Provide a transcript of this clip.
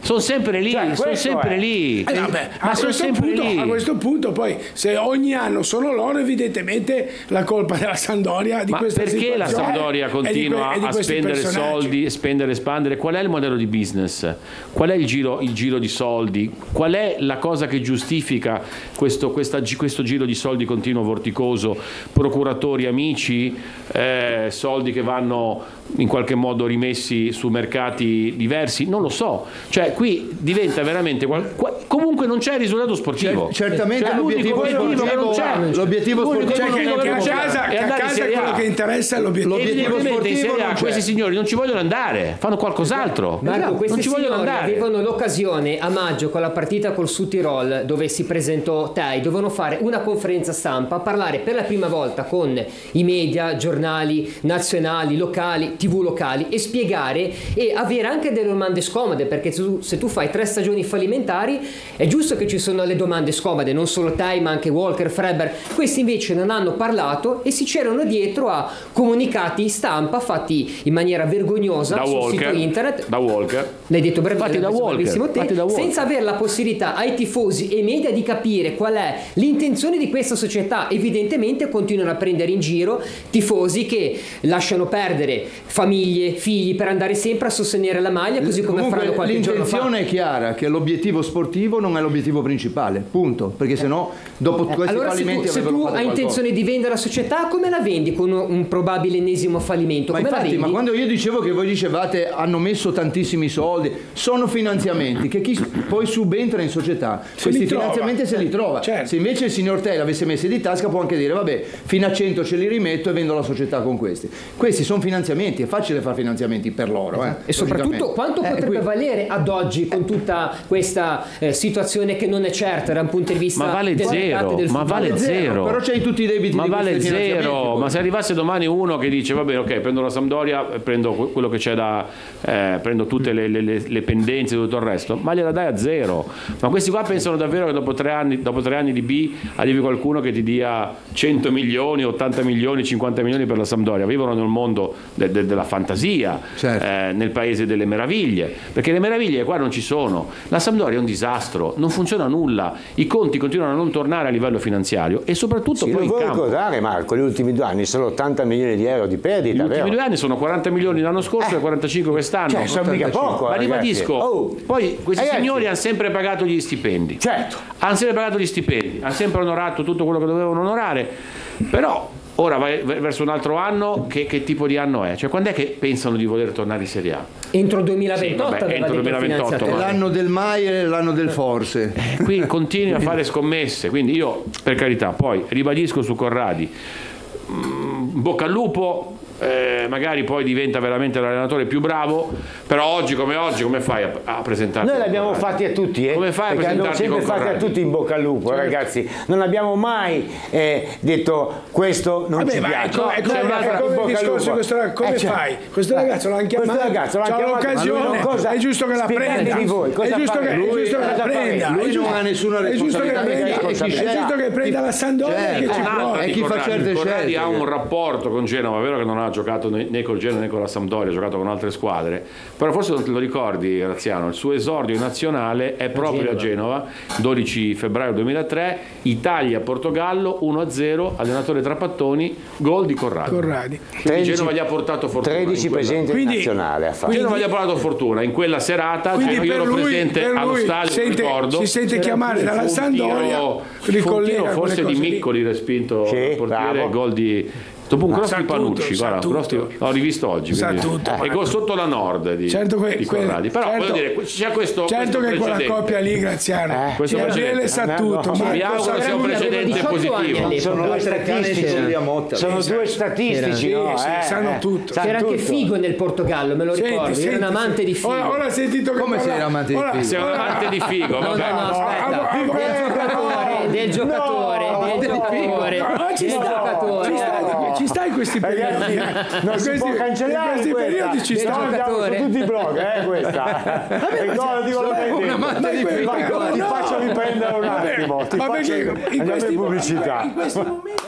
sono sempre lì, sono sempre lì. Ma sono sempre lì. A questo punto poi, se ogni anno sono loro, evidentemente la colpa della Sampdoria di questa situazione. Perché la Sampdoria continua a spendere soldi, spendere, espandere? Qual è il modello di business? Qual è il giro di soldi? Qual è la cosa che giustifica questo giro di soldi continuo, vorticoso? Procuratori amici, soldi che vanno in qualche modo rimessi su mercati diversi? Non lo so. Cioè qui diventa veramente comunque non c'è il risultato sportivo. Certamente l'obiettivo sportivo non c'è. L'obiettivo sportivo che a casa quello che interessa è l'obiettivo. In Serie A questi signori non ci vogliono andare, fanno qualcos'altro. Marco, questi non ci vogliono andare. Avevano l'occasione a maggio con la partita col Südtirol, dove si presentò Tai, dovevano fare una conferenza stampa, parlare per la prima volta con i media, giornali nazionali, locali, TV locali, e spiegare e avere anche delle domande scomode, perché se tu fai 3 stagioni fallimentari è giusto che ci sono le domande scomode, non solo Tai ma anche Walker, Freber. Questi invece non hanno parlato e si c'erano dietro a comunicati stampa fatti in maniera vergognosa sul sito internet. Da Walker. L'hai detto bravissimo te, da Walker. senza avere la possibilità ai tifosi e media di capire qual è l'intenzione di questa società. Evidentemente continuano a prendere in giro tifosi che lasciano perdere famiglie, figli per andare sempre a sostenere la maglia, così come faranno qualche giorno fa. L'intenzione è chiara, che l'obiettivo sportivo non è l'obiettivo principale, punto, perché sennò dopo questi fallimenti se tu hai intenzione di vendere la società, come la vendi con un probabile ennesimo fallimento? Ma come infatti, la vendi? ma quando io dicevo che voi dicevate hanno messo tantissimi soldi, sono finanziamenti che chi poi subentra in società questi finanziamenti se li trova. Certo. Se invece il signor Tei l'avesse messi di tasca, può anche dire vabbè, fino a 100 ce li rimetto e vendo la società con questi sono finanziamenti, è facile fare finanziamenti per loro, e soprattutto quanto potrebbe valere ad oggi con tutta questa situazione che non è certa da un punto di vista vale zero, però c'hai tutti i debiti, ma di vale zero. poi. Ma se arrivasse domani uno che dice va bene, ok, prendo la Sampdoria, prendo quello che c'è prendo tutte le pendenze e tutto il resto, ma gliela dai a zero. Ma questi qua pensano davvero che dopo tre anni di B arrivi qualcuno che ti dia 100 milioni, 80 milioni, 50 milioni per la Sampdoria? Vivono nel mondo della fantasia, certo. Nel paese delle meraviglie, perché le meraviglie qua non ci sono. La Sampdoria è un disastro, non funziona nulla, i conti continuano a non tornare a livello finanziario e soprattutto poi in campo. Vuoi ricordare, Marco, gli ultimi 2 anni sono 80 milioni di euro di perdita. Gli ultimi 2 anni sono 40 milioni l'anno scorso e 45 quest'anno. Cioè, sono mica poco, ma ragazzi. ribadisco, poi questi signori hanno sempre pagato gli stipendi. Certo. Hanno sempre pagato gli stipendi, hanno sempre onorato tutto quello che dovevano onorare, però ora vai verso un altro anno, che tipo di anno è? Cioè, quando è che pensano di voler tornare in Serie A? Entro il 2028, entro il 2028. È l'anno del mai e l'anno del forse. Qui continui a fare scommesse, quindi io, per carità, poi ribadisco su Corradi, bocca al lupo. Magari poi diventa veramente l'allenatore più bravo, però oggi come fai a presentarti? Noi l'abbiamo fatti a tutti, come fai a perché abbiamo presentarti sempre con fatti a Corradi? tutti in bocca al lupo, Certo. ragazzi, non abbiamo mai detto questo non ci piace. Come il discorso, come fai? Questo ragazzo l'hanno chiamato, c'ha l'occasione, è giusto che la prenda, è giusto che la prenda, lui non ha nessuna responsabilità, è giusto che prenda la Sampdoria e che ci provi. è chi fa certe Corradi scelte. ha un rapporto con Genova, è vero che non ha giocato né col Genoa né con la Sampdoria, ha giocato con altre squadre, però forse non te lo ricordi, Graziano, il suo esordio in nazionale è proprio a Genova, 12 febbraio 2003, Italia-Portogallo 1-0, allenatore Trapattoni, gol di Corradi. Quindi Genova gli ha portato fortuna. 13 presidenti in nazionale ha fatto. Genova gli ha portato fortuna in quella serata, io ero presente allo stadio, ricordo, si sente chiamare dalla Sampdoria, ricollega forse di Miccoli respinto il portiere, gol di dopo un cross di Panucci, guarda, l'ho rivisto oggi, e gol sotto la Nord di Corradi, però voglio dire, c'è questo che quella coppia lì, Graziano, Gele sa tutto, mi auguro che sia un precedente positivo. Sono due statistici, sanno tutto. C'era anche Figo nel Portogallo, me lo ricordo, era un amante di Figo. Ora hai sentito come sei amante di Figo? Sei un amante di Figo, no, aspetta, del giocatore. Ci sta in questi periodi, non si può cancellare, in questi periodi ci sta su tutti i blog, questa. Ti faccio riprendere un attimo, ti faccio in pubblicità. In questi momenti